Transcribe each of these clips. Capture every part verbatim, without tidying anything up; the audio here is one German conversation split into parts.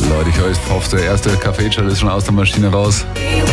Leute, ich höre es pfeift. Der erste Kaffeechall ist schon aus der Maschine raus.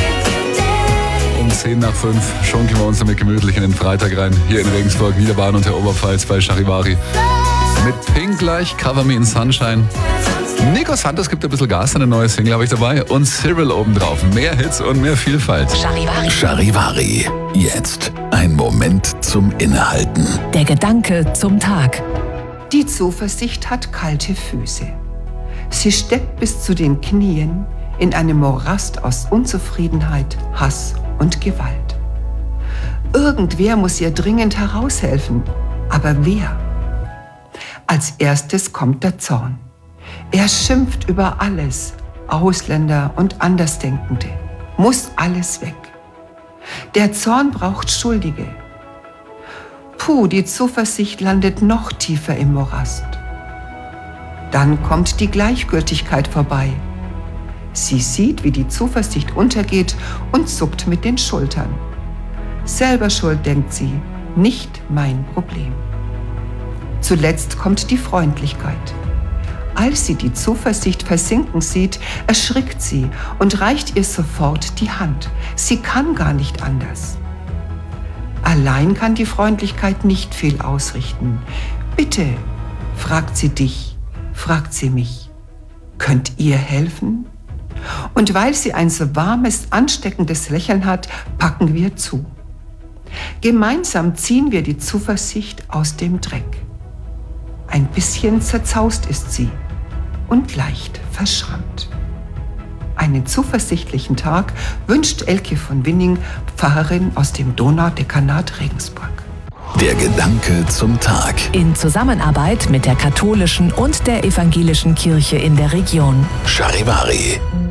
Um zehn nach fünf schunkeln wir uns damit gemütlich in den Freitag rein. Hier in Regensburg, Niederbayern und der Oberpfalz bei Charivari. Mit Pink gleich, Cover Me in Sunshine. Nico Santos gibt ein bisschen Gas, eine neue Single habe ich dabei. Und Cyril obendrauf. Mehr Hits und mehr Vielfalt. Charivari. Charivari. Jetzt ein Moment zum Innehalten. Der Gedanke zum Tag. Die Zuversicht hat kalte Füße. Sie steckt bis zu den Knien in einem Morast aus Unzufriedenheit, Hass und Gewalt. Irgendwer muss ihr dringend heraushelfen. Aber wer? Als erstes kommt der Zorn. Er schimpft über alles, Ausländer und Andersdenkende. Muss alles weg. Der Zorn braucht Schuldige. Puh, die Zuversicht landet noch tiefer im Morast. Dann kommt die Gleichgültigkeit vorbei. Sie sieht, wie die Zuversicht untergeht und zuckt mit den Schultern. Selber schuld, denkt sie, nicht mein Problem. Zuletzt kommt die Freundlichkeit. Als sie die Zuversicht versinken sieht, erschrickt sie und reicht ihr sofort die Hand. Sie kann gar nicht anders. Allein kann die Freundlichkeit nicht viel ausrichten. Bitte, fragt sie dich, fragt sie mich. Könnt ihr helfen? Und weil sie ein so warmes, ansteckendes Lächeln hat, packen wir zu. Gemeinsam ziehen wir die Zuversicht aus dem Dreck. Ein bisschen zerzaust ist sie und leicht verschrammt. Einen zuversichtlichen Tag wünscht Elke von Winning, Pfarrerin aus dem Donaudekanat Regensburg. Der Gedanke zum Tag. In Zusammenarbeit mit der katholischen und der evangelischen Kirche in der Region. Charivari.